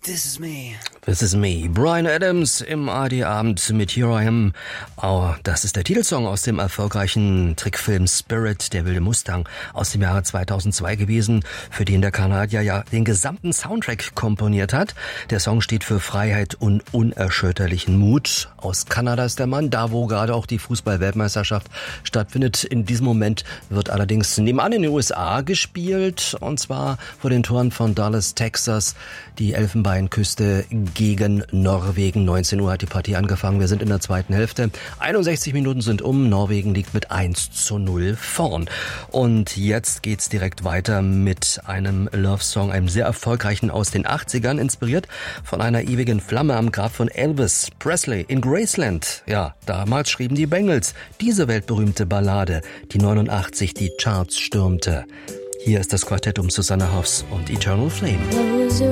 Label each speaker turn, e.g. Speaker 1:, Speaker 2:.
Speaker 1: This is me.
Speaker 2: This is me. Bryan Adams im ARD-Abend mit Here I Am. Oh, das ist der Titelsong aus dem erfolgreichen Trickfilm Spirit, der wilde Mustang, aus dem Jahre 2002 gewesen, für den der Kanadier ja den gesamten Soundtrack komponiert hat. Der Song steht für Freiheit und unerschütterlichen Mut. Aus Kanada ist der Mann, da wo gerade auch die Fußball-Weltmeisterschaft stattfindet. In diesem Moment wird allerdings nebenan in den USA gespielt, und zwar vor den Toren von Dallas, Texas. Die Elfenbeinküste gegen Norwegen. 19 Uhr hat die Partie angefangen. Wir sind in der zweiten Hälfte. 61 Minuten sind um. Norwegen liegt mit 1:0 vorn. Und jetzt geht's direkt weiter mit einem Love-Song, einem sehr erfolgreichen aus den 80ern, inspiriert von einer ewigen Flamme am Grab von Elvis Presley in Graceland. Ja, damals schrieben die Bengals diese weltberühmte Ballade, die 89 die Charts stürmte. Hier ist das Quartett um Susanna Hoffs und Eternal Flame.